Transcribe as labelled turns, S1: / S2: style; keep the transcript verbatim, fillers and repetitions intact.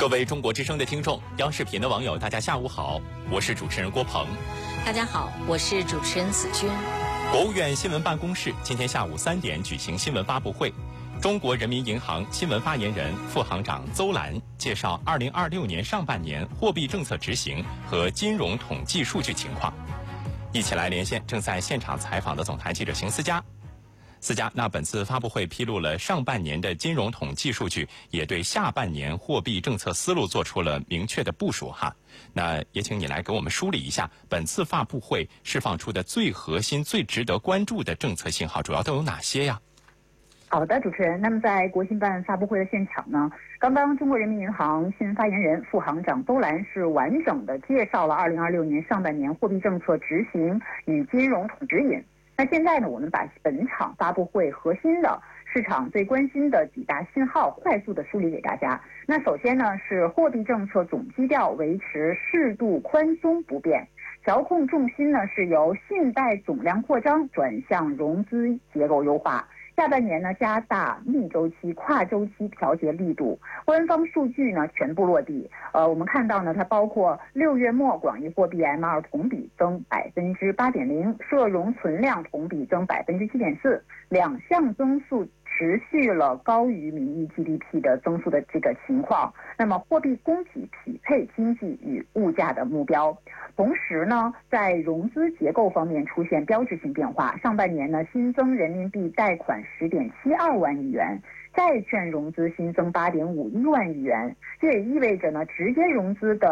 S1: 各位中国之声的听众，央视频的网友，大家下午好，我是主持人郭鹏。
S2: 大家好，我是主持人子君。
S1: 国务院新闻办公室今天下午三点举行新闻发布会，中国人民银行新闻发言人、副行长邹兰介绍二零二六年上半年货币政策执行和金融统计数据情况。一起来连线正在现场采访的总台记者邢思佳。思佳，那本次发布会披露了上半年的金融统计数据，也对下半年货币政策思路做出了明确的部署哈。那也请你来给我们梳理一下本次发布会释放出的最核心、最值得关注的政策信号，主要都有哪些呀？
S3: 好的，主持人。那么在国新办发布会的现场呢，刚刚中国人民银行新闻发言人、副行长邹兰是完整的介绍了二零二六年上半年货币政策执行与金融统指引。那现在呢，我们把本场发布会核心的市场最关心的几大信号快速的梳理给大家。那首先呢，是货币政策总基调维持适度宽松不变，调控重心呢是由信贷总量扩张转向融资结构优化。下半年呢，加大逆周期、跨周期调节力度。官方数据呢全部落地。呃，我们看到呢，它包括六月末广义货币 M 二 同比增百分之八点零，社融存量同比增百分之七点四，两项增速持续了高于名义 G D P 的增速的这个情况。那么货币供给匹配经济与物价的目标。同时呢，在融资结构方面出现标志性变化。上半年呢，新增人民币贷款十点七二万亿元，债券融资新增八点五一万亿元。这也意味着呢，直接融资的